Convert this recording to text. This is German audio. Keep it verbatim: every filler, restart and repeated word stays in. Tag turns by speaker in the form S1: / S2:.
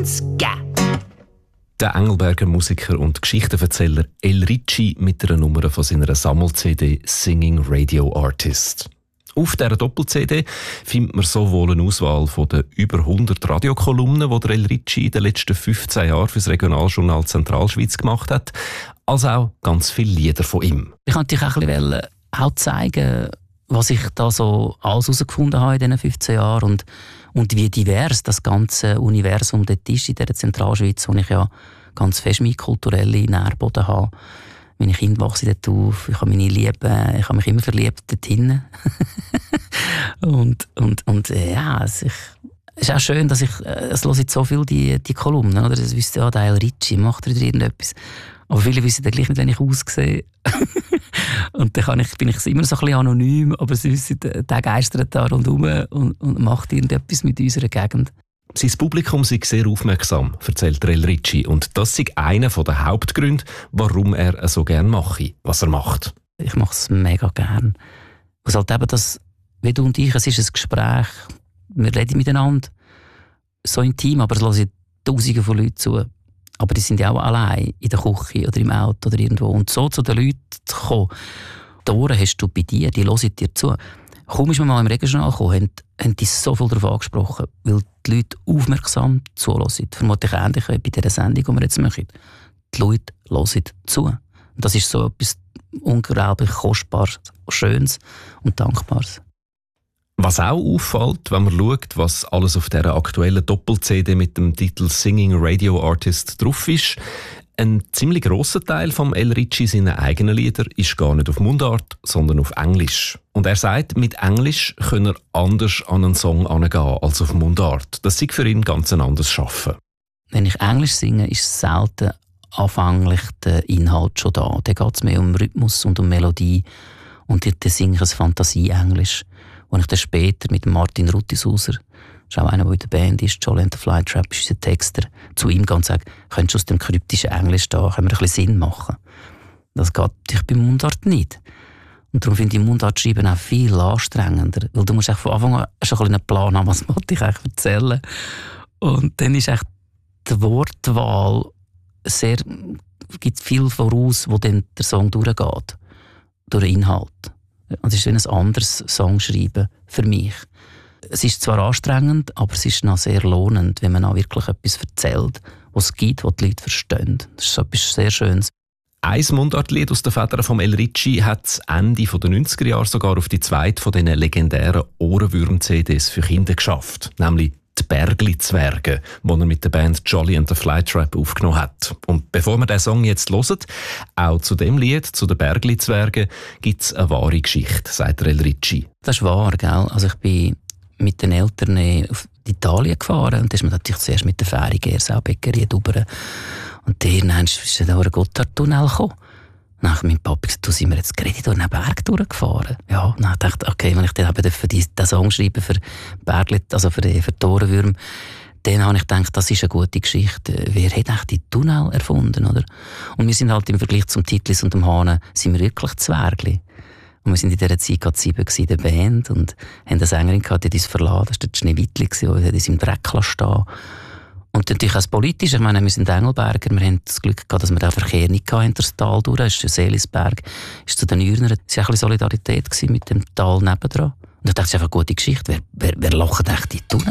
S1: Hits gegeben.
S2: Der Engelberger Musiker und Geschichtenerzähler El Ricci mit einer Nummer von seiner Sammel-C D «Singing Radio Artist». Auf dieser Doppel-C D findet man sowohl eine Auswahl von den über hundert Radiokolumnen, die der El Ricci in den letzten fünfzehn Jahren für das Regionaljournal Zentralschweiz gemacht hat, als auch ganz viele Lieder von ihm.
S3: Ich wollte natürlich auch, ein bisschen auch zeigen, was ich da so alles herausgefunden habe in diesen fünfzehn Jahren und, und wie divers das ganze Universum dort ist in dieser Zentralschweiz, wo ich ja ganz fest meinen kulturellen Nährboden habe. Meine Kinder wachsen dort auf, ich habe meine Liebe, ich habe mich immer verliebt dort hinten. und, und, und ja, es ist, es ist auch schön, dass ich, es höre jetzt so viel die, die Kolumnen, oder? Das wüsste ja, der El Ricci, macht er irgendetwas. Aber viele wissen dann gleich nicht, wenn ich aussehe. Und dann kann ich, bin ich immer so ein bisschen anonym, aber sie wissen, der geistert da rundherum und, und macht irgendetwas mit unserer Gegend.
S2: Sein Publikum sei sehr aufmerksam, erzählt El Ricci. Und das sei einer der Hauptgründe, warum er so gerne mache, was er macht.
S3: Ich mache es mega gern. Es halt eben das, wie du und ich, es ist ein Gespräch, wir reden miteinander, so intim, aber es hören Tausende von Leuten zu. Aber die sind ja auch allein in der Küche oder im Auto oder irgendwo. Und so zu den Leuten zu kommen, die Ohren hast du bei dir, die hören dir zu. Kaum ist man mal im Regenschnall gekommen, haben, haben die so viel darauf angesprochen, weil die Leute aufmerksam zuhören. Vermutlich ähnlich wie bei dieser Sendung, die wir jetzt machen. Die Leute hören zu. Und das ist so etwas unglaublich Kostbares, Schönes und Dankbares.
S2: Was auch auffällt, wenn man schaut, was alles auf dieser aktuellen Doppel-C D mit dem Titel «Singing Radio Artist» drauf ist, ein ziemlich grosser Teil vom El Ricci seiner eigenen Lieder ist gar nicht auf Mundart, sondern auf Englisch. Und er sagt, mit Englisch könne er anders an einen Song herangehen als auf Mundart. Das sei für ihn ganz ein anderes Schaffen.
S3: Wenn ich Englisch singe, ist selten anfänglich der Inhalt schon da. Da geht es mehr um Rhythmus und um Melodie. Und dann singe ich ein Fantasie-Englisch. Und ich dann später mit Martin Ruttishauser, das ist auch einer, der in der Band ist, Jolly and the Flytrap, ist unser Texter, zu ihm gehen und sagen, könntest du aus dem kryptischen Englisch da, können wir ein bisschen Sinn machen? Das geht natürlich beim Mundart nicht. Und darum finde ich Mundart schreiben auch viel anstrengender, weil du musst von Anfang an schon einen Plan haben, was wollte ich eigentlich erzählen. Und dann ist echt die Wortwahl sehr, gibt viel voraus, wo dann der Song durchgeht, durch den Inhalt. Und es ist ein anderes Songschreiben für mich. Es ist zwar anstrengend, aber es ist noch sehr lohnend, wenn man auch wirklich etwas erzählt, was es gibt, was die Leute verstehen. Das ist so etwas sehr Schönes.
S2: Ein Mundartlied aus den Federn von El Ricci hat es Ende der neunziger Jahre sogar auf die zweite von diesen legendären Ohrenwürm-C Ds für Kinder geschafft, nämlich «Die Bergli-Zwerge», die er mit der Band Jolly and the Flytrap aufgenommen hat. Und bevor wir diesen Song jetzt hören, auch zu dem Lied, zu den Bergli-Zwergen, gibt es eine wahre Geschichte, sagt El Ricci.
S3: Das ist wahr, gell? Also ich bin mit den Eltern auf Italien gefahren und da ist man natürlich zuerst mit der Fähre Gersau-Bäckerei drüber. Und dann ist dann ein Gotthardtunnel gekommen. Dann hat mein Papa gesagt, du, sind wir jetzt gerade durch einen Berg durchgefahren. Ja, dann dachte ich, okay, wenn ich dann eben für diesen Song schreibe, für Bergli, also für die, für die Ohrenwürmer, dann habe ich gedacht, das ist eine gute Geschichte. Wer hat eigentlich die Tunnel erfunden, oder? Und wir sind halt im Vergleich zum Titlis und dem Hahn, sind wir wirklich Zwergli. Und wir sind in dieser Zeit gerade sieben in der Band und haben eine Sängerin gehabt, die uns verlassen. Das war der Schneewittli, die uns im Dreck stehen. Und natürlich auch das Politische. Ich meine, wir sind Engelberger. Wir haben das Glück gehabt, dass wir den Verkehr nicht hatten, das Tal durch. Es ist der Seelisberg, ist zu den Ürner. Es war ein bisschen Solidarität mit dem Tal nebendran. Und ich dachte, das ist einfach eine gute Geschichte. Wer, wer, wer lacht echt die Tunnel?